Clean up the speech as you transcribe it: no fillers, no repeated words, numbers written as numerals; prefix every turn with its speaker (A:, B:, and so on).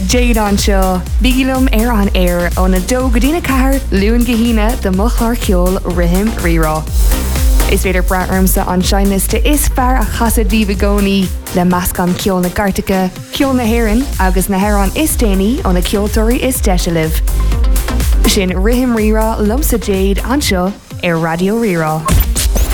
A: Jade anseo, bigilum an air on a do godina car, luan gahina the muchlar kiol rihim rira. Is veder braarmsa an shynliste is far a chasa divagoni, le maskan kiol na gartica, kiol na heron, agus na heron is dani on a kioltori is deshaliv. Shin rihim rira lumsa Jade anseo, Radio Rira.